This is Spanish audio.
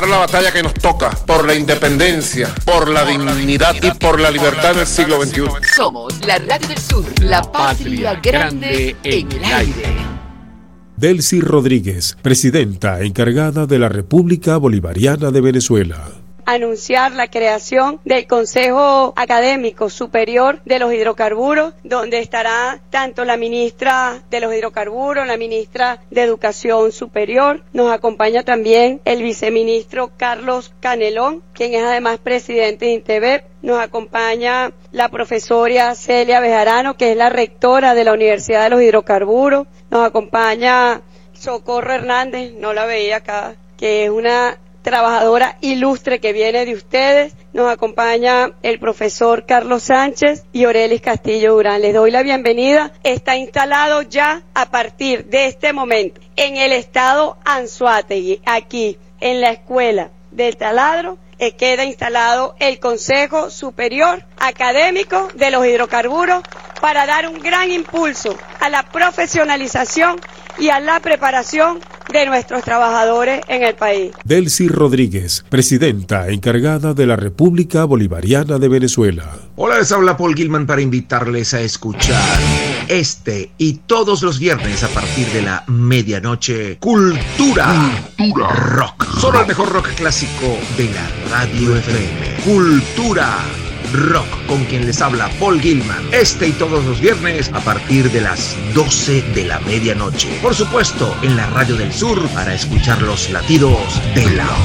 dar la batalla que nos toca por la independencia, por la dignidad y por la libertad del siglo XXI. Somos la Radio del Sur, la patria grande en el aire. Delcy Rodríguez, presidenta encargada de la República Bolivariana de Venezuela. Anunciar la creación del Consejo Académico Superior de los Hidrocarburos, donde estará tanto la ministra de los Hidrocarburos, la ministra de Educación Superior. Nos acompaña también el viceministro Carlos Canelón, quien es además presidente de INTEBEP. Nos acompaña la profesora Celia Bejarano, que es la rectora de la Universidad de los Hidrocarburos. Nos acompaña Socorro Hernández, no la veía acá, que es una trabajadora ilustre que viene de ustedes. Nos acompaña el profesor Carlos Sánchez y Orelis Castillo Durán. Les doy la bienvenida. Está instalado ya a partir de este momento en el estado Anzoátegui, aquí en la escuela del Taladro, queda instalado el Consejo Superior Académico de los Hidrocarburos para dar un gran impulso a la profesionalización y a la preparación de nuestros trabajadores en el país. Delcy Rodríguez, presidenta encargada de la República Bolivariana de Venezuela. Hola, les habla Paul Gilman para invitarles a escuchar este y todos los viernes a partir de la medianoche Cultura Rock. Solo el mejor rock clásico de la Radio FM. Cultura Rock, con quien les habla Paul Gilman, este y todos los viernes a partir de las 12 de la medianoche. Por supuesto, en la Radio del Sur, para escuchar los latidos de la